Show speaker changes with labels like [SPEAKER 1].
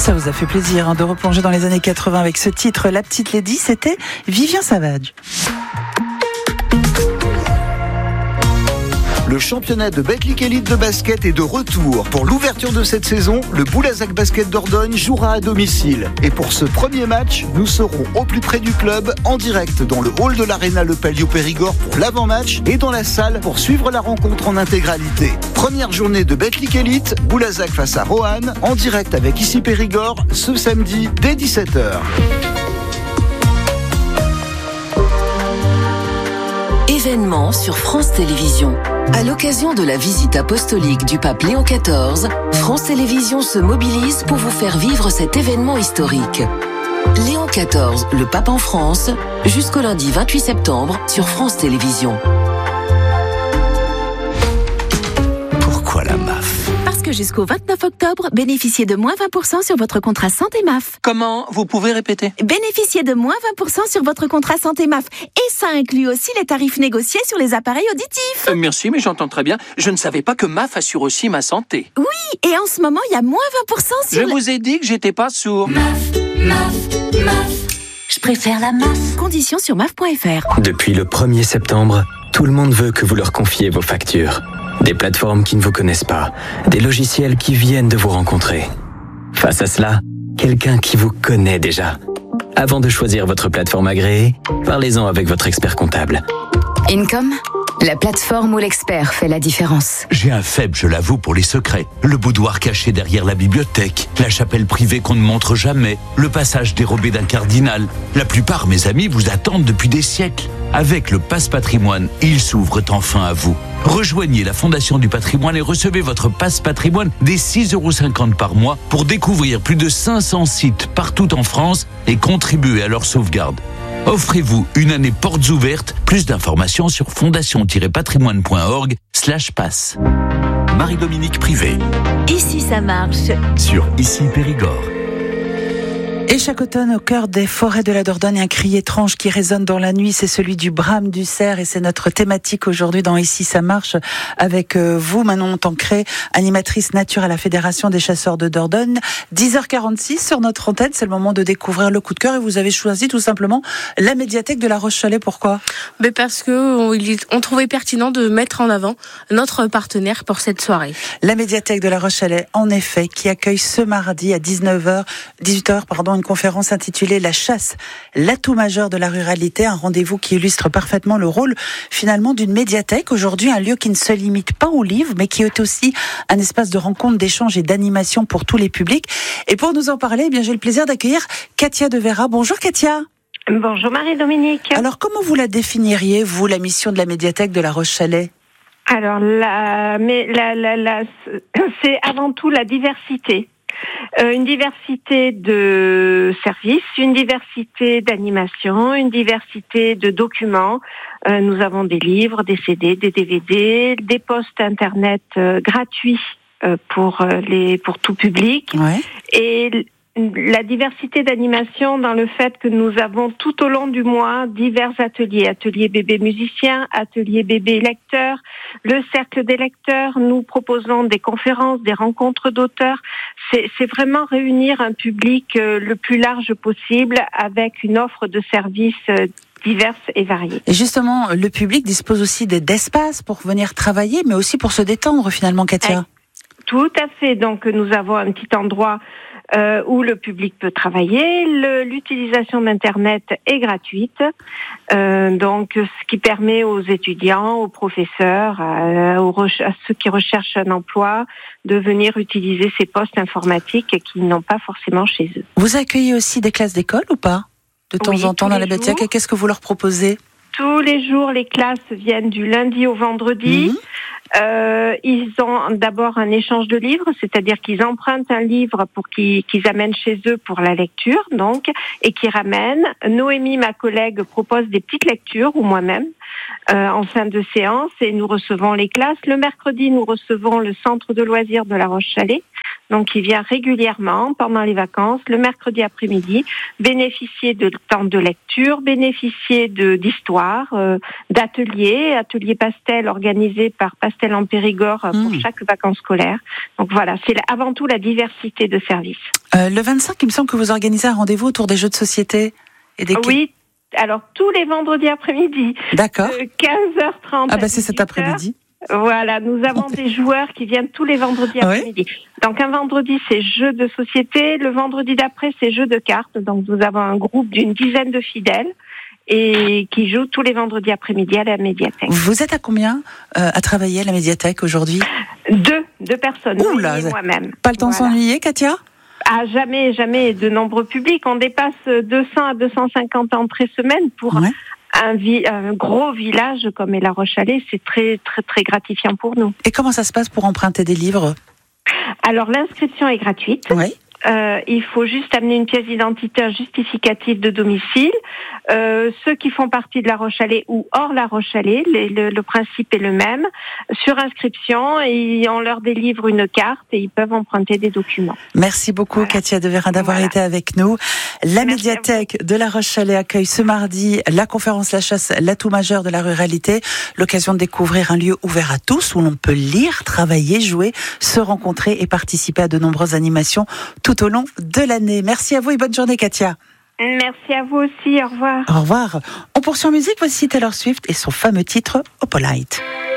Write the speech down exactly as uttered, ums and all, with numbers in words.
[SPEAKER 1] Ça vous a fait plaisir hein, de replonger dans les années quatre-vingts avec ce titre. La petite Lady, c'était Vivien Savage.
[SPEAKER 2] Le championnat de Betclic Elite de basket est de retour. Pour l'ouverture de cette saison, le Boulazac Basket Dordogne jouera à domicile. Et pour ce premier match, nous serons au plus près du club, en direct dans le hall de l'Arena Le Palio Périgord pour l'avant-match et dans la salle pour suivre la rencontre en intégralité. Première journée de Betclic Elite, Boulazac face à Roanne, en direct avec Ici Périgord, ce samedi dès dix-sept heures.
[SPEAKER 3] Événement sur France Télévisions. À l'occasion de la visite apostolique du pape Léon quatorze, France Télévisions se mobilise pour vous faire vivre cet événement historique. Léon quatorze, le pape en France, jusqu'au lundi vingt-huit septembre sur France Télévisions.
[SPEAKER 4] Pourquoi la M A F ?
[SPEAKER 5] Parce que jusqu'au vingt-neuf octobre, bénéficiez de moins vingt pour cent sur votre contrat santé M A F.
[SPEAKER 6] Comment ? Vous pouvez répéter ?
[SPEAKER 5] Bénéficiez de moins vingt pour cent sur votre contrat santé M A F. Et ça inclut aussi les tarifs négociés sur les appareils auditifs.
[SPEAKER 6] Euh, merci, mais j'entends très bien. Je ne savais pas que M A F assure aussi ma santé.
[SPEAKER 5] Oui, et en ce moment, il y a moins vingt pour cent sur...
[SPEAKER 6] Je
[SPEAKER 5] le...
[SPEAKER 6] vous ai dit que j'étais pas sourd.
[SPEAKER 7] M A F, M A F, M A F. Je préfère la M A F.
[SPEAKER 5] Conditions sur M A F point F R.
[SPEAKER 8] Depuis le premier septembre, tout le monde veut que vous leur confiez vos factures. Des plateformes qui ne vous connaissent pas, des logiciels qui viennent de vous rencontrer. Face à cela, quelqu'un qui vous connaît déjà. Avant de choisir votre plateforme agréée, parlez-en avec votre expert comptable.
[SPEAKER 9] Income, la plateforme où l'expert fait la différence.
[SPEAKER 4] J'ai un faible, je l'avoue, pour les secrets. Le boudoir caché derrière la bibliothèque, la chapelle privée qu'on ne montre jamais, le passage dérobé d'un cardinal. La plupart, mes amis, vous attendent depuis des siècles. Avec le Passe Patrimoine, ils s'ouvrent enfin à vous. Rejoignez la Fondation du Patrimoine et recevez votre Passe Patrimoine dès six euros cinquante par mois pour découvrir plus de cinq cents sites partout en France et contribuer à leur sauvegarde. Offrez-vous une année portes ouvertes. Plus d'informations sur fondation-patrimoine.org slash passe. Marie-Dominique Privé.
[SPEAKER 7] Ici ça marche.
[SPEAKER 4] Sur Ici Périgord.
[SPEAKER 1] Et chaque automne, au cœur des forêts de la Dordogne, un cri étrange qui résonne dans la nuit, c'est celui du brame du cerf, et c'est notre thématique aujourd'hui dans Ici ça marche avec vous, Manon Tancré, animatrice nature à la Fédération des chasseurs de Dordogne. dix heures quarante-six sur notre antenne, c'est le moment de découvrir le coup de cœur, et vous avez choisi tout simplement la médiathèque de La Roche-Chalais. Pourquoi ?
[SPEAKER 10] Mais parce que on, on trouvait pertinent de mettre en avant notre partenaire pour cette soirée.
[SPEAKER 1] La médiathèque de La Roche-Chalais, en effet, qui accueille ce mardi à dix-neuf heures, dix-huit heures, pardon, une conférence intitulée La chasse, l'atout majeur de la ruralité, un rendez-vous qui illustre parfaitement le rôle finalement d'une médiathèque. Aujourd'hui, un lieu qui ne se limite pas aux livres, mais qui est aussi un espace de rencontre, d'échange et d'animation pour tous les publics. Et pour nous en parler, eh bien, j'ai le plaisir d'accueillir Katia De Vera. Bonjour Katia.
[SPEAKER 11] Bonjour Marie-Dominique.
[SPEAKER 1] Alors, comment vous la définiriez, vous, la mission de la médiathèque de La Roche-Chalais ?
[SPEAKER 11] Alors, la, mais la, la, la, c'est avant tout la diversité. Euh, une diversité de services, une diversité d'animations, une diversité de documents. Euh, nous avons des livres, des C D, des D V D, des posts internet euh, gratuits euh, pour euh, les pour tout public.
[SPEAKER 1] Ouais.
[SPEAKER 11] Et la diversité d'animation dans le fait que nous avons tout au long du mois divers ateliers, ateliers bébé musicien, ateliers bébé lecteur, le cercle des lecteurs. Nous proposons des conférences, des rencontres d'auteurs. C'est, c'est vraiment réunir un public euh, le plus large possible avec une offre de services euh, diverses et variées.
[SPEAKER 1] Et justement, le public dispose aussi d'espaces pour venir travailler, mais aussi pour se détendre finalement, Katia.
[SPEAKER 11] Tout à fait. Donc nous avons un petit endroit Euh, où le public peut travailler. Le, l'utilisation d'Internet est gratuite, euh, donc ce qui permet aux étudiants, aux professeurs, à, aux reche- à ceux qui recherchent un emploi, de venir utiliser ces postes informatiques qu'ils n'ont pas forcément chez eux.
[SPEAKER 1] Vous accueillez aussi des classes d'école ou pas ? De temps
[SPEAKER 11] oui,
[SPEAKER 1] en temps dans la
[SPEAKER 11] jours.
[SPEAKER 1] médiathèque, et qu'est-ce que vous leur proposez ?
[SPEAKER 11] Tous les jours, les classes viennent du lundi au vendredi. Mmh. Euh, ils ont d'abord un échange de livres, c'est-à-dire qu'ils empruntent un livre pour qu'ils, qu'ils amènent chez eux pour la lecture, donc, et qu'ils ramènent. Noémie, ma collègue, propose des petites lectures, ou moi-même, euh, en fin de séance, et nous recevons les classes. Le mercredi, nous recevons le centre de loisirs de La Roche-Chalais. donc qui vient régulièrement pendant les vacances, le mercredi après-midi, bénéficier de temps de lecture, bénéficier de d'histoire, euh, d'ateliers, ateliers pastel organisés par Pastel en Périgord mmh. pour chaque vacances scolaires. Donc voilà, c'est avant tout la diversité de services.
[SPEAKER 1] Euh, le vingt-cinq, il me semble que vous organisez un rendez-vous autour des jeux de société et des...
[SPEAKER 11] Oui. Alors, tous les vendredis après-midi.
[SPEAKER 1] D'accord.
[SPEAKER 11] De quinze heures trente.
[SPEAKER 1] Ah, bah, c'est cet après-midi.
[SPEAKER 11] Voilà, nous avons des joueurs qui viennent tous les vendredis après-midi. Oui. Donc, un vendredi, c'est jeux de société. Le vendredi d'après, c'est jeux de cartes. Donc, nous avons un groupe d'une dizaine de fidèles et qui jouent tous les vendredis après-midi à la médiathèque.
[SPEAKER 1] Vous êtes à combien euh, à travailler à la médiathèque aujourd'hui ?
[SPEAKER 11] Deux, deux personnes.
[SPEAKER 1] Oula,
[SPEAKER 11] et moi-même.
[SPEAKER 1] Pas le temps voilà. de s'ennuyer, Katia ?
[SPEAKER 11] Ah, jamais, jamais de nombreux publics. On dépasse deux cents à deux cent cinquante entrées semaine pour ouais. un, vi- un gros village comme est La Roche-Alais. C'est très, très, très gratifiant pour nous.
[SPEAKER 1] Et comment ça se passe pour emprunter des livres ?
[SPEAKER 11] Alors, l'inscription est gratuite.
[SPEAKER 1] Oui.
[SPEAKER 11] Euh, il faut juste amener une pièce d'identité justificative de domicile. Euh, ceux qui font partie de La Roche-Alais ou hors La Roche-Alais, les, le, le principe est le même. Sur inscription, et on leur délivre une carte et ils peuvent emprunter des documents.
[SPEAKER 1] Merci beaucoup, voilà. Katia Devérin, d'avoir voilà. été avec nous. La Merci médiathèque de La Roche-Alais accueille ce mardi la conférence La Chasse, l'atout majeur de la ruralité. L'occasion de découvrir un lieu ouvert à tous où l'on peut lire, travailler, jouer, se rencontrer et participer à de nombreuses animations tout au long de l'année. Merci à vous et bonne journée, Katia.
[SPEAKER 11] Merci à vous aussi, au revoir.
[SPEAKER 1] Au revoir. On poursuit en musique, voici Taylor Swift et son fameux titre Opalite.